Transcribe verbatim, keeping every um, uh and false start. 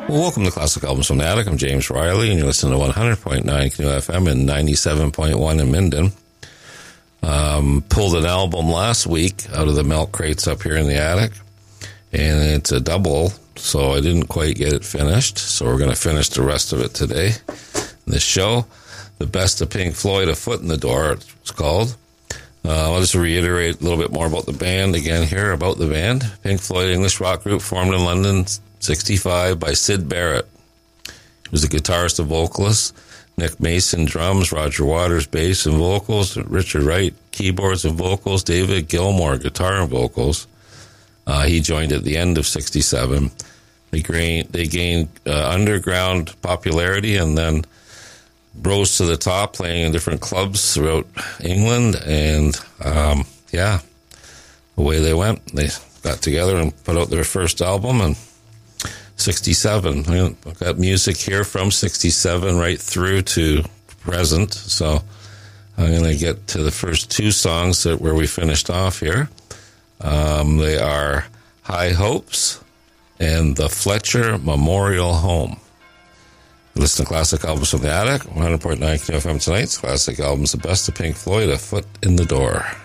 Well, welcome to Classic Albums from the Attic. I'm James Riley, and you're listening to one hundred point nine Canoe F M and ninety-seven point one in Minden. Um, pulled an album last week out of the milk crates up here in the attic, and it's a double, so I didn't quite get it finished, so we're going to finish the rest of it today. This show, The Best of Pink Floyd, A Foot in the Door, it's called. Uh, I'll just reiterate a little bit more about the band again here, about the band. Pink Floyd, English rock group formed in London, sixty-five, by Syd Barrett. He was a guitarist and vocalist. Nick Mason, drums. Roger Waters, bass and vocals. Richard Wright, keyboards and vocals. David Gilmour, guitar and vocals. Uh, he joined at the end of sixty-seven. They gained, they gained uh, underground popularity and then rose to the top, playing in different clubs throughout England. And, um, yeah, away they went. They got together and put out their first album, and sixty-seven. I've got music here from sixty-seven right through to present. So I'm going to get to the first two songs that where we finished off here. Um, they are High Hopes and the Fletcher Memorial Home. Listen to Classic Albums from the Attic, one hundred point nine K F M tonight's Classic Albums, The Best of Pink Floyd, A Foot in the Door.